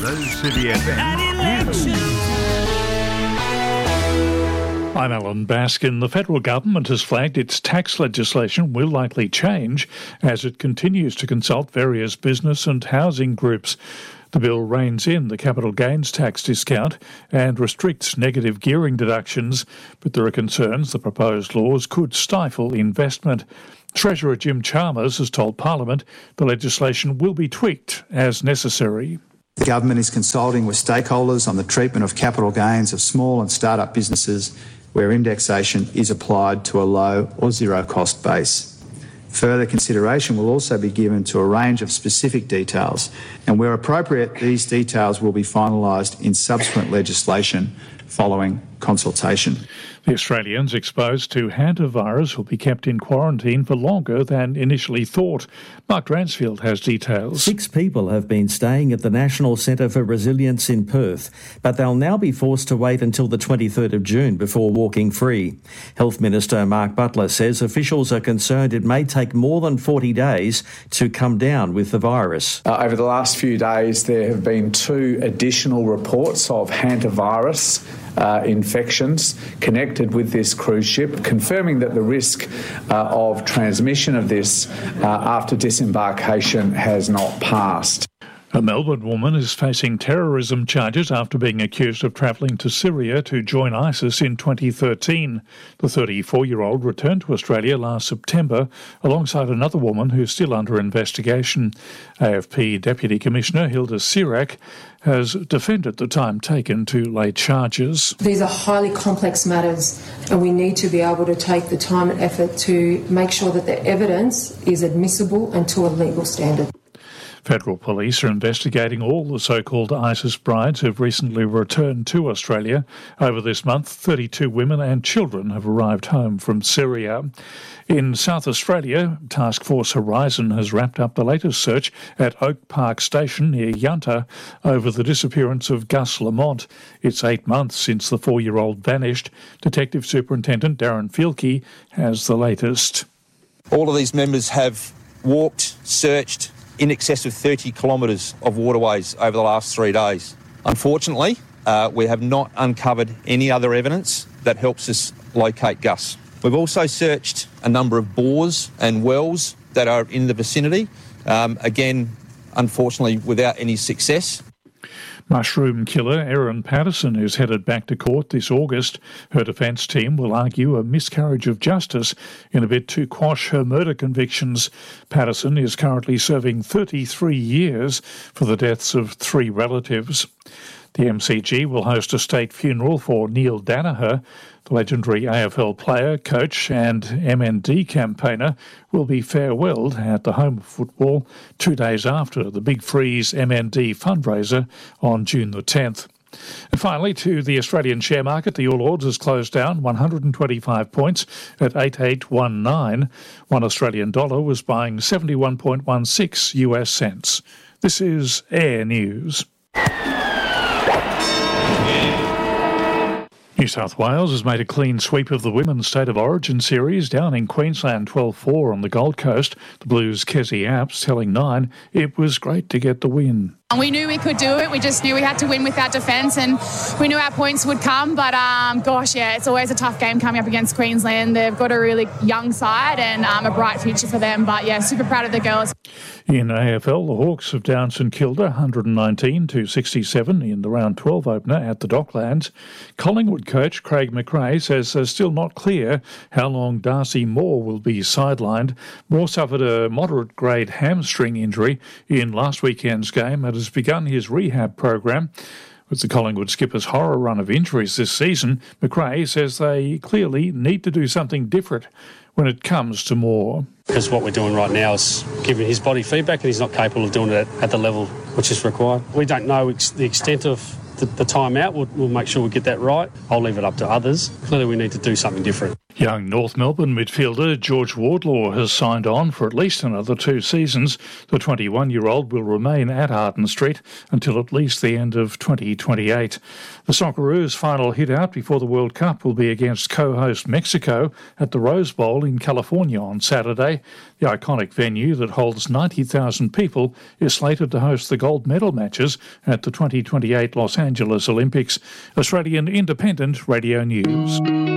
Low City FM News. I'm Alan Baskin. The federal government has flagged its tax legislation will likely change as it continues to consult various business and housing groups. The bill reins in the capital gains tax discount and restricts negative gearing deductions, but there are concerns the proposed laws could stifle investment. Treasurer Jim Chalmers has told Parliament the legislation will be tweaked as necessary. The government is consulting with stakeholders on the treatment of capital gains of small and start-up businesses where indexation is applied to a low or zero cost base. Further consideration will also be given to a range of specific details, and where appropriate, these details will be finalised in subsequent legislation following consultation. The Australians exposed to hantavirus will be kept in quarantine for longer than initially thought. Mark Dransfield has details. 6 people have been staying at the National Centre for Resilience in Perth, but they'll now be forced to wait until the 23rd of June before walking free. Health Minister Mark Butler says officials are concerned it may take more than 40 days to come down with the virus. Over the last few days, there have been 2 additional reports of hantavirus infections connected with this cruise ship, confirming that the risk of transmission of this after disembarkation has not passed. A Melbourne woman is facing terrorism charges after being accused of travelling to Syria to join ISIS in 2013. The 34-year-old returned to Australia last September alongside another woman who's still under investigation. AFP Deputy Commissioner Hilda Sirac has defended the time taken to lay charges. These are highly complex matters, and we need to be able to take the time and effort to make sure that the evidence is admissible and to a legal standard. Federal police are investigating all the so-called ISIS brides who have recently returned to Australia. Over this month, 32 women and children have arrived home from Syria. In South Australia, Task Force Horizon has wrapped up the latest search at Oak Park Station near Yunta over the disappearance of Gus Lamont. It's 8 months since the 4-year-old vanished. Detective Superintendent Darren Fielke has the latest. All of these members have walked, searched, in excess of 30 kilometres of waterways over the last 3 days. Unfortunately, we have not uncovered any other evidence that helps us locate Gus. We've also searched a number of bores and wells that are in the vicinity, again, unfortunately, without any success. Mushroom killer Erin Patterson is headed back to court this August. Her defence team will argue a miscarriage of justice in a bid to quash her murder convictions. Patterson is currently serving 33 years for the deaths of 3 relatives. The MCG will host a state funeral for Neil Danaher. The legendary AFL player, coach and MND campaigner will be farewelled at the home of football 2 days after the Big Freeze MND fundraiser on June the 10th. And finally, to the Australian share market, the All Ords has closed down 125 points at 8819. One Australian dollar was buying 71.16 US cents. This is Air News. New South Wales has made a clean sweep of the Women's State of Origin series down in Queensland 12-4 on the Gold Coast. The Blues' Kezzy Apps telling Nine it was great to get the win. We knew we could do it. We just knew we had to win with our defence, and we knew our points would come. But, it's always a tough game coming up against Queensland. They've got a really young side and a bright future for them. But, super proud of the girls. In AFL, the Hawks have downed St Kilda 119-67 in the round 12 opener at the Docklands. Collingwood coach Craig McRae says it's still not clear how long Darcy Moore will be sidelined. Moore suffered a moderate-grade hamstring injury in last weekend's game and has begun his rehab program. With the Collingwood skipper's horror run of injuries this season, McRae says they clearly need to do something different when it comes to Moore. Because what we're doing right now is giving his body feedback, and he's not capable of doing it at the level which is required. We don't know the extent of the time out. We'll make sure we get that right. I'll leave it up to others. Clearly we need to do something different. Young North Melbourne midfielder George Wardlaw has signed on for at least another 2 seasons. The 21-year-old will remain at Arden Street until at least the end of 2028. The Socceroos' final hit-out before the World Cup will be against co-host Mexico at the Rose Bowl in California on Saturday. The iconic venue that holds 90,000 people is slated to host the gold medal matches at the 2028 Los Angeles Olympics. Australian Independent Radio News.